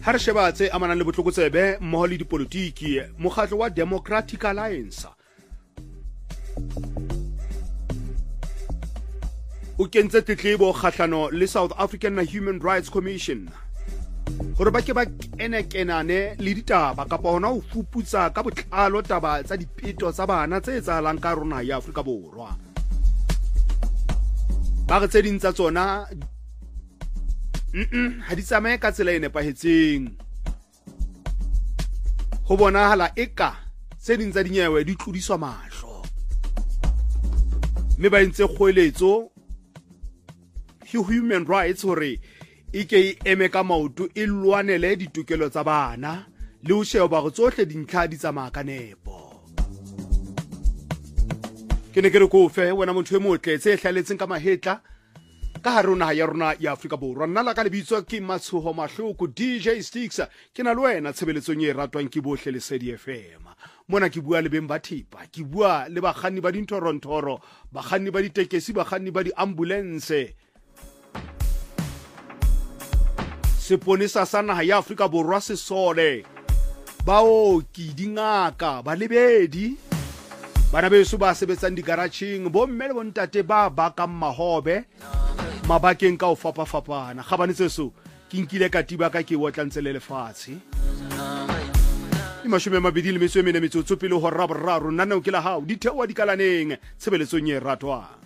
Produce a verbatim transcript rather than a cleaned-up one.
ha re sheba tse amanang le botlokotsebe mmoho le dipolitiki, mokgatlo wa Democratic Alliance o kentse tletlebo kgahlano le South African Human Rights Commission hore ba ke ba kenekenane le ditaba kapa hona ho fuputsa ka botlalo taba tsa dipeto tsa bana tse etsahalang ka rona ya Afrika Borwa. Ba re tse ding tsa tsona mm ha di tsamaye ka tsela e nepahetseng. Ho bonahala eka tse ding tsa dinyewe di tlodiswa mahlo, mme ba ntse kgoeletso human rights hore e ke e eme ka maoto e lwanele ditokelo tsa bana le ho sheba go tsohle dintlha di tsamaya ka nepo. Ke ne ke re ko fe wena motho e motle tse hlaletseng ka mahetla ka ha rona ya rona ya Afrika Borwa. Nna la ka lebitso ke Matshoho Mahloko D J Sticks, ke na le wena tshebeletsong e ratwang ke bohle le Sedi F M. Mona ke bua le beng ba thipa, ke bua le bakganni ba dintorontoro, bakganni ba ditekesi, bakganni ba di ambulance. Seponesa sa naha ya Afrika Borwa se sole bao ki dingaka ba lebedi bana beso ba sebetsang digarageng, bo mme le bontate ba ba ka mahobe mabakeng ka o fapa fapana. Khabane tseso ke nkile katiba ka ke wotlantse le lefatshe imashome mabedi le metso e mene metso tsopele ho rabraro nna ne o ke la hao di thewa dikalaneng tshebeletsong e ratwa.